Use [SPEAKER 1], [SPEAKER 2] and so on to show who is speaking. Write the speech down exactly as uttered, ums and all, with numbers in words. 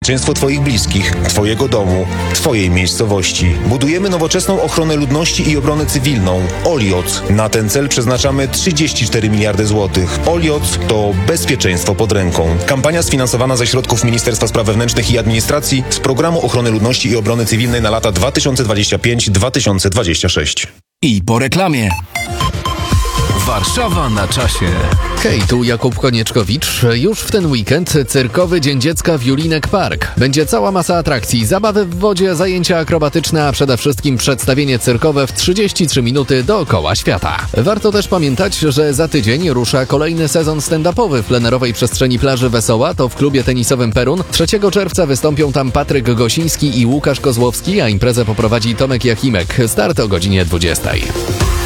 [SPEAKER 1] bezpieczeństwo Twoich bliskich, Twojego domu, Twojej miejscowości. Budujemy nowoczesną ochronę ludności i obronę cywilną. Olioc. Na ten cel przeznaczamy trzydzieści cztery miliardy złotych. Olioc to bezpieczeństwo pod ręką. Kampania sfinansowana ze środków Ministerstwa Spraw Wewnętrznych i Administracji z Programu Ochrony Ludności i Obrony Cywilnej na lata dwa tysiące dwudziesty piąty do dwa tysiące dwudziestego szóstego.
[SPEAKER 2] I po reklamie. Warszawa na czasie.
[SPEAKER 3] Hej, tu Jakub Konieczkowicz. Już w ten weekend cyrkowy Dzień Dziecka w Julinek Park. Będzie cała masa atrakcji, zabawy w wodzie, zajęcia akrobatyczne, a przede wszystkim przedstawienie cyrkowe w trzydzieści trzy minuty dookoła świata. Warto też pamiętać, że za tydzień rusza kolejny sezon stand-upowy w plenerowej przestrzeni plaży Wesoła, to w klubie tenisowym Perun. trzeciego czerwca wystąpią tam Patryk Gosiński i Łukasz Kozłowski, a imprezę poprowadzi Tomek Jachimek. Start o godzinie dwudziestej.